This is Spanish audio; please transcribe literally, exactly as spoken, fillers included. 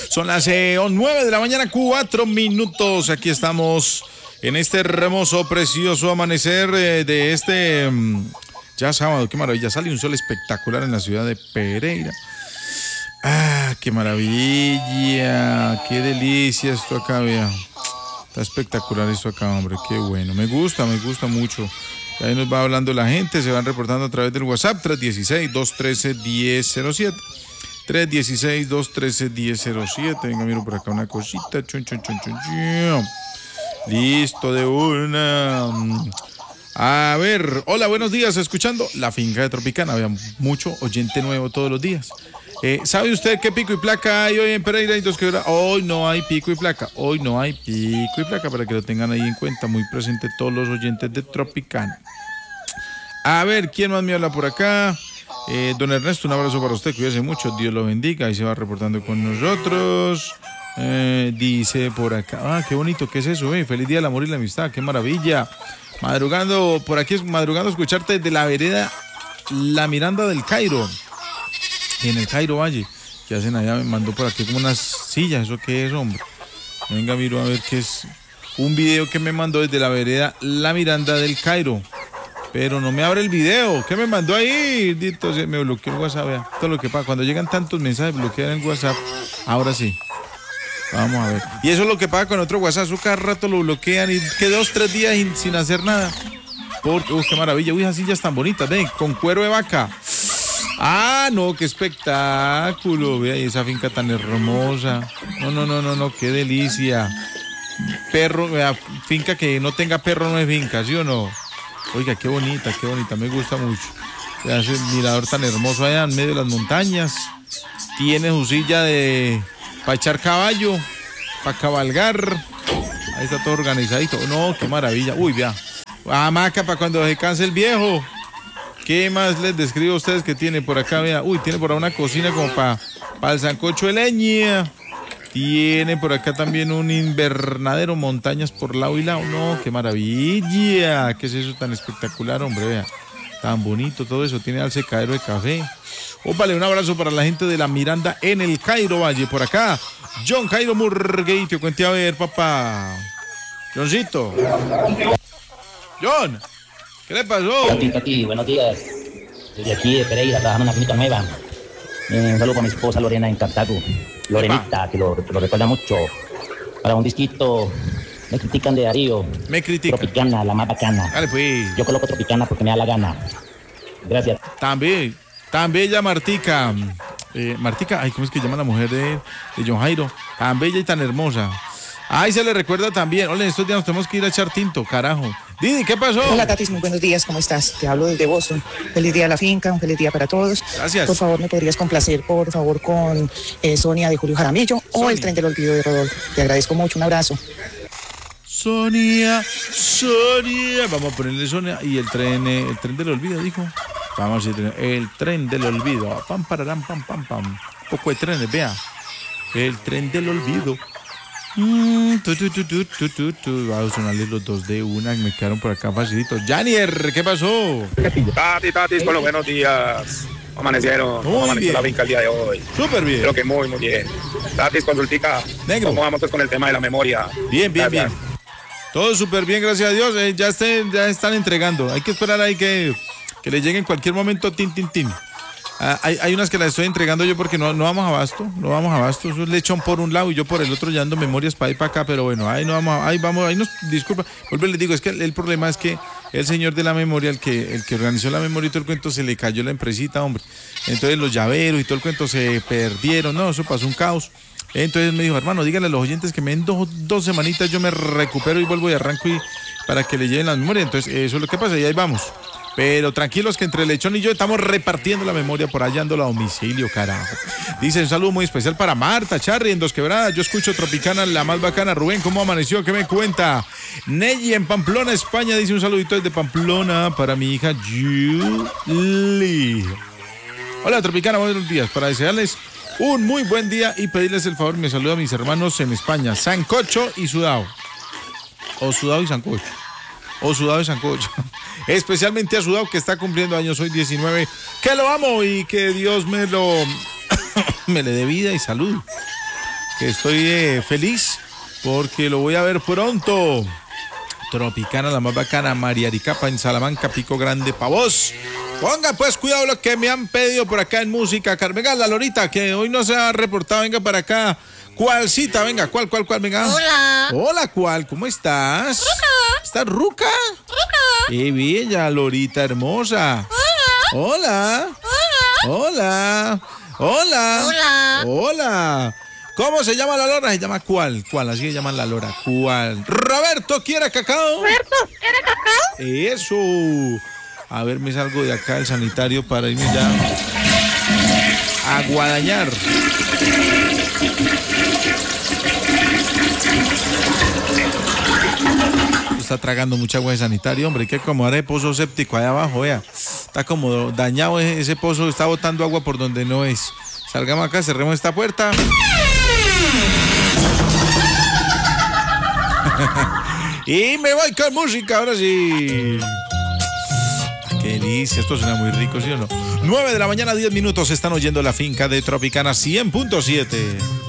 Son las eh, nueve de la mañana, cuatro minutos. Aquí estamos en este hermoso, precioso amanecer eh, de este um, ya sábado. Qué maravilla, sale un sol espectacular en la ciudad de Pereira. Ah, qué maravilla, qué delicia esto acá, vea. Está espectacular esto acá, hombre, qué bueno. Me gusta, me gusta mucho. Ahí nos va hablando la gente, se van reportando a través del WhatsApp tres uno seis, dos uno tres, uno cero cero siete. tres uno seis, dos uno tres, uno cero cero siete. Venga, miro por acá una cosita. Chun, chun, chun, chun, chun. Listo de una. A ver, hola, buenos días. Escuchando La Finca de Tropicana. Había mucho oyente nuevo todos los días. Eh, ¿Sabe usted qué pico y placa hay hoy en Pereira y Dos Quebradas? Hoy no hay pico y placa. Hoy no hay pico y placa, para que lo tengan ahí en cuenta. Muy presente todos los oyentes de Tropicana. A ver, ¿quién más me habla por acá? Eh, don Ernesto, un abrazo para usted, cuídese mucho, Dios lo bendiga. Ahí se va reportando con nosotros. Eh, dice por acá, ah, qué bonito, ¿qué es eso? Eh? Feliz día del amor y la amistad, qué maravilla. Madrugando, por aquí, madrugando, escucharte desde la vereda La Miranda del Cairo. En el Cairo Valle, que hacen allá, me mandó por aquí como unas sillas. ¿Eso qué es, hombre? Venga, miro a ver qué es. Un video que me mandó desde la vereda La Miranda del Cairo. Pero no me abre el video. ¿Qué me mandó ahí? Dito, me bloqueó el WhatsApp. Vea. Todo lo que pasa. Cuando llegan tantos mensajes, bloquean el WhatsApp. Ahora sí. Vamos a ver. Y eso es lo que pasa con otro WhatsApp. Su cada rato lo bloquean y que dos, tres días sin hacer nada. Porque, uy, qué maravilla. Uy, esas sillas tan bonitas. Ven, con cuero de vaca. Ah, no, qué espectáculo. Vea, y esa finca tan hermosa. No, no, no, no, no, qué delicia. Perro, vea, finca que no tenga perro no es finca, ¿sí o no? Oiga, qué bonita, qué bonita, me gusta mucho. Vea ese mirador tan hermoso allá en medio de las montañas. Tiene su silla de para echar caballo, para cabalgar. Ahí está todo organizadito. No, qué maravilla. Uy, vea. Hamaca para cuando se canse el viejo. ¿Qué más les describo a ustedes que tiene por acá? Vea, uy, tiene por ahí una cocina como para pa el sancocho de leña. Tiene por acá también un invernadero, montañas por lado y lado. No, qué maravilla. ¿Qué es eso tan espectacular, hombre? Vea, tan bonito todo eso. Tiene al secadero de café. Ópale, un abrazo para la gente de La Miranda en el Cairo Valle. Por acá, John Jairo Murgueito. Cuente a ver, papá. Johncito. John. ¿Qué le pasó? Tati, Tati, buenos días. Desde aquí de Pereira, trabajando en una clínica nueva. Eh, un saludo para mi esposa Lorena en Cartago. Lorenita, que lo, que lo recuerda mucho. Para un disquito, me critican de Darío. Me critican. Tropicana, la más bacana. Dale, pues. Yo coloco Tropicana porque me da la gana. Gracias. También, tan bella Martica. Eh, Martica, ay, ¿cómo es que llama la mujer de, de John Jairo? Tan bella y tan hermosa. Ay, se le recuerda también. Hola, en estos días nos tenemos que ir a echar tinto, carajo. Didi, ¿qué pasó? Hola, Tatis, muy buenos días, ¿cómo estás? Te hablo desde Boston. Feliz día a la finca, un feliz día para todos. Gracias. Por favor, ¿me podrías complacer, por favor, con eh, Sonia de Julio Jaramillo Sonia. O El Tren del Olvido de Rodolfo? Te agradezco mucho, un abrazo. Sonia, Sonia. Vamos a ponerle Sonia y el tren, eh, el tren del olvido, dijo. Vamos a decir, el tren del olvido. Pam, pararán, pam, pam, pam. Poco de trenes, vea. El tren del olvido. Mm, tu, tu, tu, tu, tu, tu, tu. Vamos a sonarle los dos de una que me quedaron por acá facilitos. Janier, ¿qué pasó? Tati, Tatis, con los buenos días. Amanecieron. Muy amaneció bien. La finca el día de hoy. Súper bien. Creo que muy, muy bien. Tatis, consultica. Negro. ¿Cómo vamos pues con el tema de la memoria? Bien, bien, Gracias. bien. Todo súper bien, gracias a Dios. Eh, ya, estén, ya están entregando. Hay que esperar ahí que, que le llegue en cualquier momento. Tin, tin, tin. Ah, hay, hay unas que las estoy entregando yo porque no, no vamos a abasto, no vamos a abasto. Eso es lechón por un lado y yo por el otro, ya ando memorias para ir para acá, pero bueno, ahí no vamos, a, ahí vamos, ahí nos disculpa. Vuelvo y les digo, es que el, el problema es que el señor de la memoria, el que, el que organizó la memoria y todo el cuento, se le cayó la empresita, hombre. Entonces los llaveros y todo el cuento se perdieron, no, eso pasó un caos. Entonces me dijo, hermano, díganle a los oyentes que me den dos, dos semanitas, yo me recupero y vuelvo y arranco y para que le lleven la memoria. Entonces eso es lo que pasa y ahí vamos. Pero tranquilos que entre Lechón y yo estamos repartiendo la memoria por allá ando a domicilio, carajo. Dice un saludo muy especial para Marta Charri en Dos Quebradas. Yo escucho Tropicana, la más bacana. Rubén, ¿cómo amaneció? ¿Qué me cuenta? Neyi en Pamplona, España, dice un saludito desde Pamplona para mi hija Julie. Hola Tropicana, buenos días. Para desearles un muy buen día y pedirles el favor, me saludo a mis hermanos en España, Sancocho y Sudao. O Sudao y Sancocho. O Sudado y Sancocho. Especialmente a Sudado, que está cumpliendo años hoy diecinueve. Que lo amo y que Dios me lo me le dé vida y salud. que estoy eh, feliz porque lo voy a ver pronto. Tropicana, la más bacana, Mariaricapa en Salamanca, Pico Grande, pa' vos. Ponga pues cuidado lo que me han pedido por acá en música. Venga, la Lorita, que hoy no se ha reportado, venga para acá. ¿Cuál cita? Venga, ¿cuál, cuál, cuál? Venga. Hola. Hola, ¿cuál? ¿Cómo estás? Ruca. ¿Estás ruca? Ruca. Qué bella, Lorita hermosa. Hola. Hola. Hola. Hola. Hola. Hola. Hola. ¿Cómo se llama la lora? Se llama ¿cuál? ¿Cuál? Así se llama la lora. ¿Cuál? Roberto, ¿quiere cacao? Roberto, ¿quiere cacao? Eso. A ver, me salgo de acá el sanitario para irme ya a guadañar. Está tragando mucha agua de sanitario, hombre. Hay que acomodar el pozo séptico allá abajo, vea. Está como dañado ese pozo, está botando agua por donde no es. Salgamos acá, cerremos esta puerta. Y me voy con música, ahora sí. Qué delicia, esto suena muy rico, ¿sí o no? nueve de la mañana, diez minutos, están oyendo La Finca de Tropicana cien punto siete.